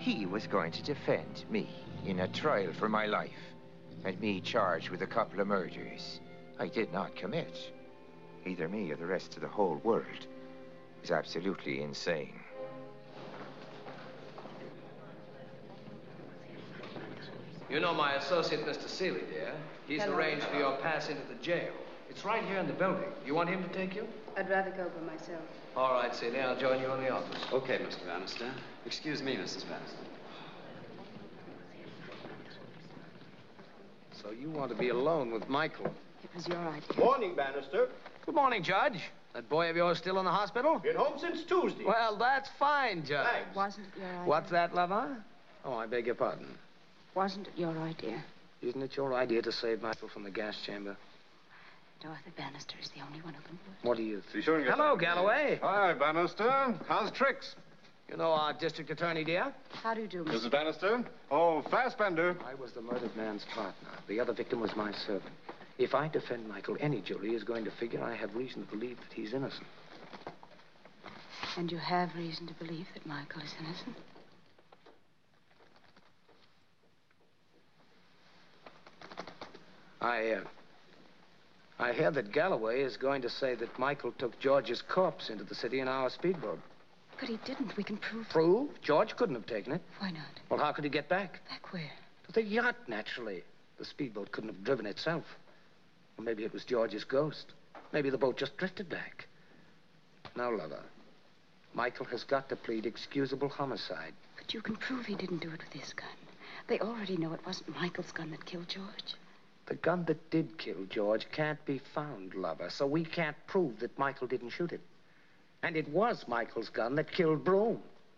He was going to defend me in a trial for my life, and me charged with a couple of murders I did not commit. Either me or the rest of the whole world is absolutely insane. You know my associate, Mr. Seeley, dear. He's arranged for your pass into the jail. It's right here in the building. You want him to take you? I'd rather go by myself. All right, Seeley. I'll join you in the office. Okay, Mr. Bannister. Excuse me, Mrs. Bannister. So you want to be alone with Michael? It was your idea. Morning, Bannister. Good morning, Judge. That boy of yours still in the hospital? Been home since Tuesday. Well, that's fine, Judge. Thanks. Wasn't it your idea? What's that, lover? Oh, I beg your pardon. Wasn't it your idea? Isn't it your idea to save Michael from the gas chamber? Arthur Bannister is the only one who can do it. What do you think? Be sure and get Hello, Galloway. Hi, Bannister. How's tricks? You know our district attorney, dear? How do you do, Mr. Mrs. Bannister? Oh, Fassbender. I was the murdered man's partner. The other victim was my servant. If I defend Michael, any jury is going to figure I have reason to believe that he's innocent. And you have reason to believe that Michael is innocent? I hear that Galloway is going to say that Michael took George's corpse into the city in our speedboat. But he didn't. We can prove... Prove? George couldn't have taken it. Why not? Well, how could he get back? Back where? To the yacht, naturally. The speedboat couldn't have driven itself. Or maybe it was George's ghost. Maybe the boat just drifted back. Now, lover, Michael has got to plead excusable homicide. But you can prove he didn't do it with his gun. They already know it wasn't Michael's gun that killed George. The gun that did kill George can't be found, lover, so we can't prove that Michael didn't shoot it. And it was Michael's gun that killed Broom.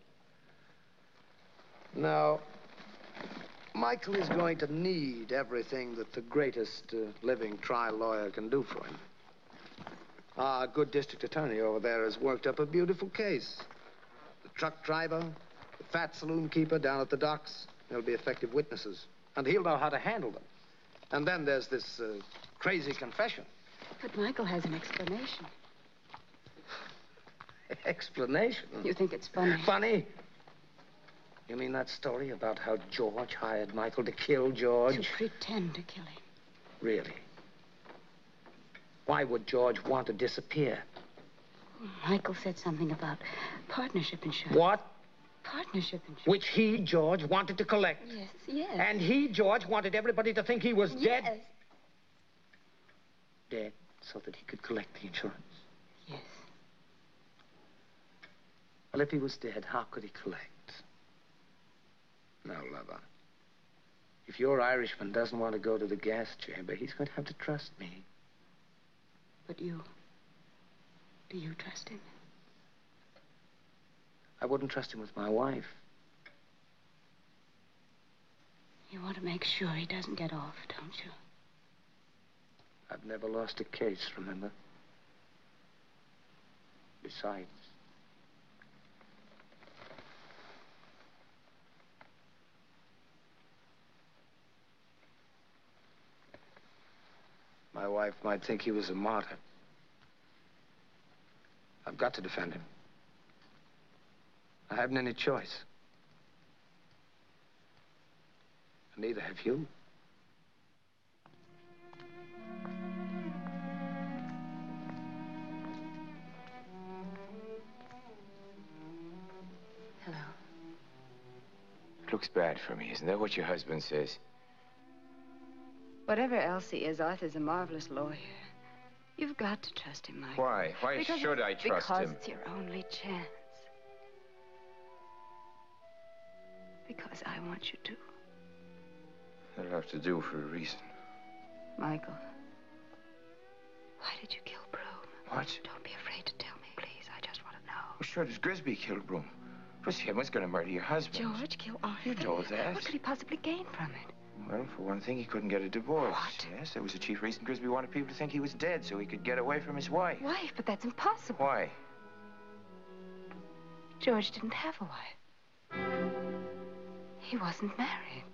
Now, Michael is going to need everything that the greatest living trial lawyer can do for him. Our good district attorney over there has worked up a beautiful case. The truck driver, the fat saloon keeper down at the docks, they'll be effective witnesses. And he'll know how to handle them. And then there's this crazy confession. But Michael has an explanation. Explanation? You think it's funny? Funny? You mean that story about how George hired Michael to kill George? To pretend to kill him. Really? Why would George want to disappear? Michael said something about partnership insurance. What? Partnership insurance. Which he, George, wanted to collect. Yes, yes. And he, George, wanted everybody to think he was dead. Yes. Dead so that he could collect the insurance. Yes. Well, if he was dead, how could he collect? Now, lover, if your Irishman doesn't want to go to the gas chamber, he's going to have to trust me. But you... do you trust him? I wouldn't trust him with my wife. You want to make sure he doesn't get off, don't you? I've never lost a case, remember? Besides... my wife might think he was a martyr. I've got to defend him. I haven't any choice. And neither have you. Hello. It looks bad for me. Isn't that what your husband says? Whatever else he is, Arthur's a marvelous lawyer. You've got to trust him, Michael. Why? Why should I trust him? Because it's your only chance. Because I want you to. That'll have to do for a reason. Michael, why did you kill Broom? What? Don't be afraid to tell me, please. I just want to know. Well, sure, does Grisby kill Broom? Plus, him was going to murder your husband. George kill Arthur? You know that. What could he possibly gain from it? Well, for one thing, he couldn't get a divorce. What? Yes, that was the chief reason Grisby wanted people to think he was dead so he could get away from his wife. Wife? But that's impossible. Why? George didn't have a wife. He wasn't married.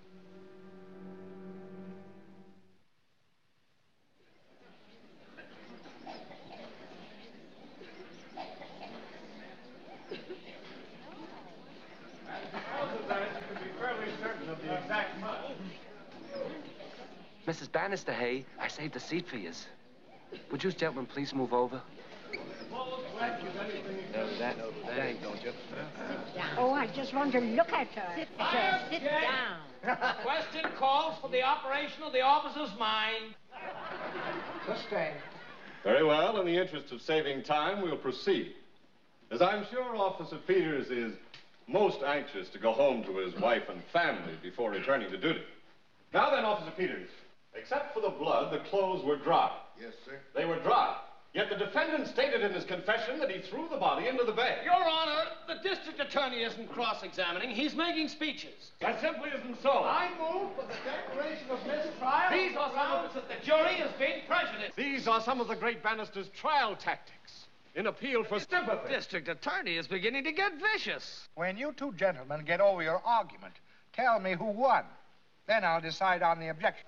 Mrs. Bannister, hey, I saved a seat for yous. Would you gentlemen please move over? Thanks, don't you? Oh, I just want to look at her. Sit down. Question calls for the operation of the officer's mind. Sustained. Very well. In the interest of saving time, we'll proceed. As I'm sure Officer Peters is most anxious to go home to his wife and family before returning to duty. Now then, Officer Peters, except for the blood, the clothes were dry. Yes, sir. They were dry. Yet the defendant stated in his confession that he threw the body into the bay. Your Honor, the district attorney isn't cross-examining. He's making speeches. That simply isn't so. I move for the declaration of mistrial. These are some of that the jury is being prejudiced. These are some of the great Bannister's trial tactics in appeal for sympathy. District attorney is beginning to get vicious. When you two gentlemen get over your argument, tell me who won. Then I'll decide on the objection.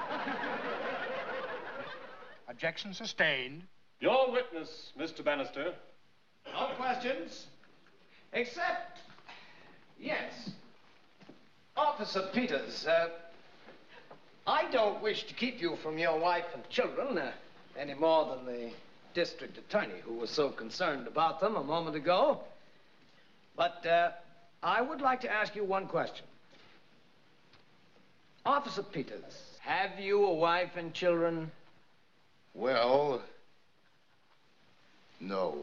Objection sustained. Your witness, Mr. Bannister. No questions. Except, yes. Officer Peters, I don't wish to keep you from your wife and children any more than the district attorney who was so concerned about them a moment ago. But I would like to ask you one question. Officer Peters, have you a wife and children? Well, no.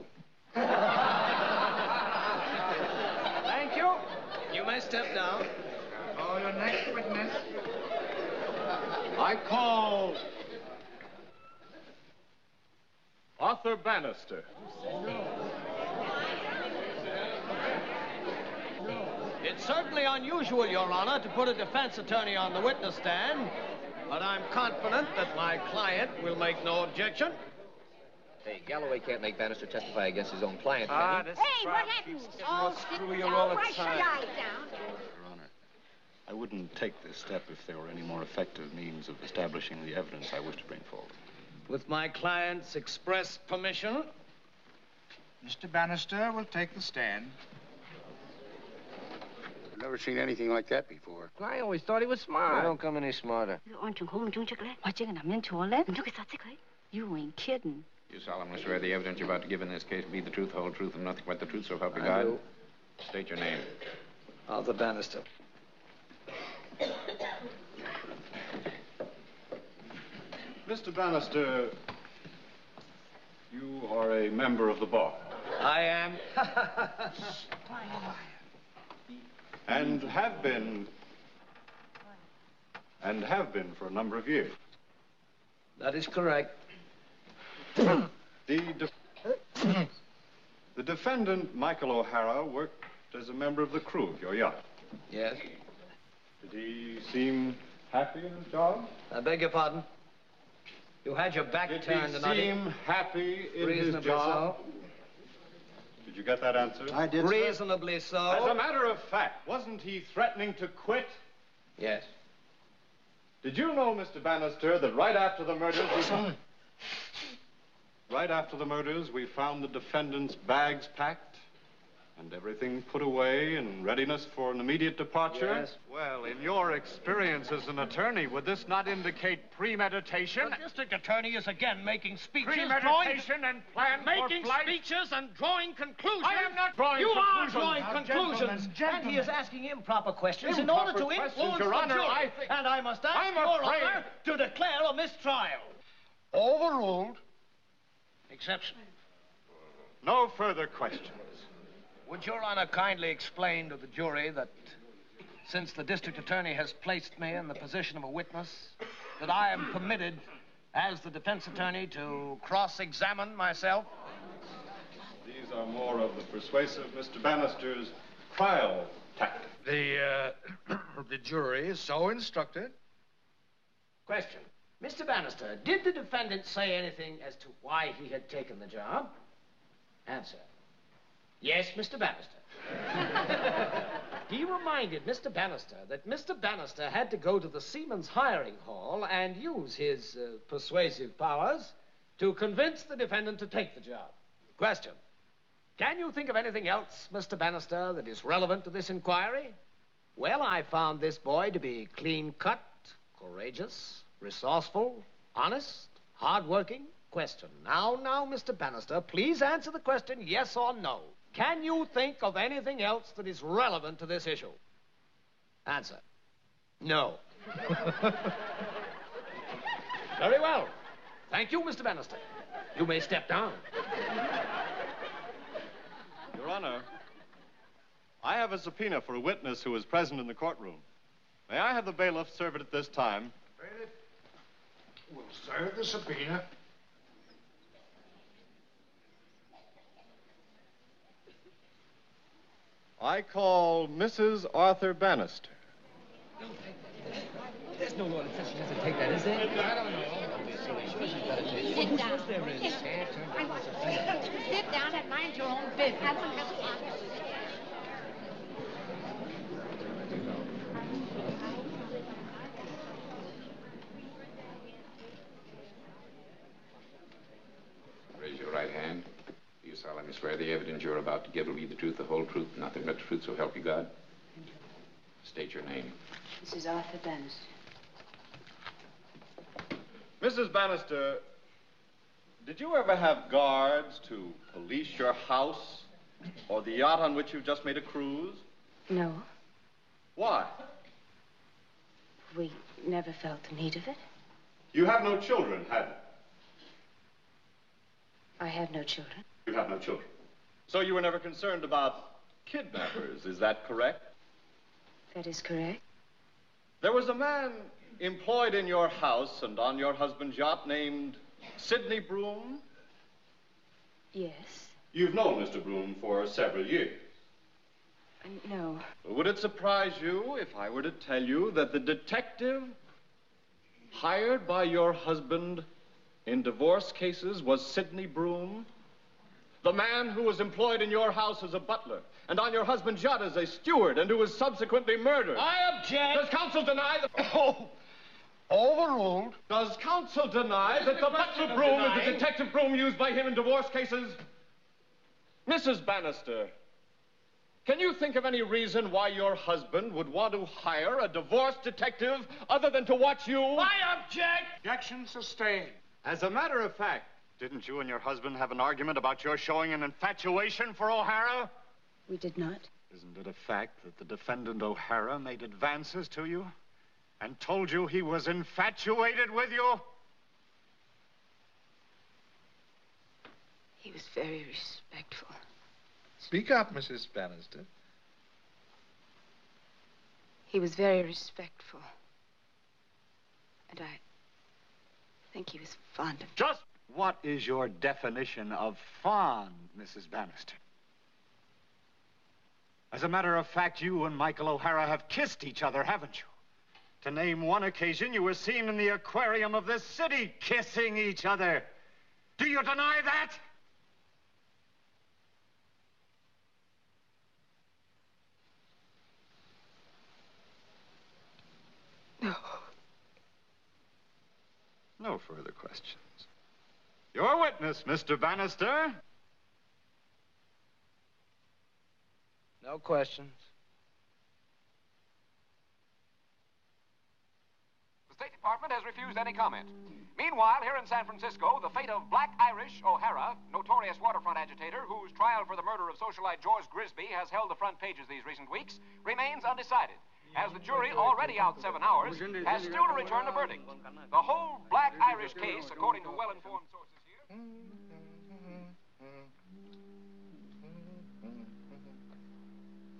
Thank you. You may step down. Oh, your next witness. I call Arthur Bannister. It's certainly unusual, Your Honor, to put a defense attorney on the witness stand, but I'm confident that my client will make no objection. Hey, Galloway can't make Bannister testify against his own client, can he? Hey, what happened? Oh, sit down. Why should I down? Your Honor, I wouldn't take this step if there were any more effective means of establishing the evidence I wish to bring forward. With my client's express permission. Mr. Bannister will take the stand. I've never seen anything like that before. I always thought he was smart. I don't come any smarter. You ain't kidding. You solemnly swear the evidence you're about to give in this case be the truth, whole truth, and nothing but the truth, so help you God? do. State your name. Arthur Bannister. Mr. Bannister, you are a member of the bar. I am. And have been for a number of years. That is correct. The defendant, Michael O'Hara, worked as a member of the crew of your yacht. Yes. Did he seem happy in his job? I beg your pardon? You had your back turned Did and he seem happy in his Reasonably job? so. Did you get that answer? I did, reasonably so. As a matter of fact, wasn't he threatening to quit? Yes. Did you know, Mr. Bannister, that right after the murders, we found the defendant's bags packed and everything put away in readiness for an immediate departure? Yes. Well, in your experience as an attorney, would this not indicate premeditation? The district attorney is again making speeches, Premeditation and plan making for flight? speeches and drawing conclusions. I am not drawing you conclusions. You are drawing Now, conclusions. And he is asking improper questions in Improper order to questions, influence Your the Honor, jury. I think- And I must ask I'm Your afraid- Honor to declare a mistrial. Overruled. Exception. No further questions. Would Your Honor kindly explain to the jury that since the district attorney has placed me in the position of a witness, that I am permitted, as the defense attorney, to cross-examine myself? These are more of the persuasive Mr. Bannister's trial tactics. The jury is so instructed. Question. Mr. Bannister, did the defendant say anything as to why he had taken the job? Answer. Yes, Mr. Bannister. He reminded Mr. Bannister that Mr. Bannister had to go to the Seamen's Hiring Hall and use his persuasive powers to convince the defendant to take the job. Question. Can you think of anything else, Mr. Bannister, that is relevant to this inquiry? Well, I found this boy to be clean-cut, courageous, Resourceful, honest, hardworking. Question. Now, Mr. Bannister, please answer the question yes or no. Can you think of anything else that is relevant to this issue? Answer. No. Very well. Thank you, Mr. Bannister. You may step down. Your Honor, I have a subpoena for a witness who is present in the courtroom. May I have the bailiff serve it at this time? Bailiff will serve the subpoena. I call Mrs. Arthur Bannister. There's no law that says she doesn't take that, is there? I don't know. Sit down. Sit down and mind your own business. Raise your right hand. Do you solemnly swear the evidence you're about to give will be the truth, the whole truth, nothing but the truth, so help you God? State your name. Mrs. Arthur Bannister. Mrs. Bannister, did you ever have guards to police your house or the yacht on which you've just made a cruise? No. Why? We never felt the need of it. You have no children, have you? I have no children. You have no children. So you were never concerned about kidnappers, is that correct? That is correct. There was a man employed in your house and on your husband's yacht named Sidney Broom? Yes. You've known Mr. Broom for several years. No. Would it surprise you if I were to tell you that the detective hired by your husband in divorce cases was Sidney Broom? The man who was employed in your house as a butler and on your husband's yacht as a steward and who was subsequently murdered. I object. Does counsel deny the... Oh, overruled. Does counsel deny that the butler Broom is the detective Broom used by him in divorce cases? Mrs. Bannister, can you think of any reason why your husband would want to hire a divorce detective other than to watch you? I object. Objection sustained. As a matter of fact, didn't you and your husband have an argument about your showing an infatuation for O'Hara? We did not. Isn't it a fact that the defendant O'Hara made advances to you and told you he was infatuated with you? He was very respectful. Speak up, Mrs. Bannister. He was very respectful. And I think he was fond of... Just what is your definition of fond, Mrs. Bannister? As a matter of fact, you and Michael O'Hara have kissed each other, haven't you? To name one occasion, you were seen in the aquarium of this city kissing each other. Do you deny that? No. No further questions. Your witness, Mr. Bannister. No questions. The State Department has refused any comment. Meanwhile, here in San Francisco, the fate of Black Irish O'Hara, notorious waterfront agitator whose trial for the murder of socialite George Grisby has held the front pages these recent weeks, remains undecided, as the jury, already out 7 hours, has still to return a verdict. The whole Black Irish case, according to well-informed sources here...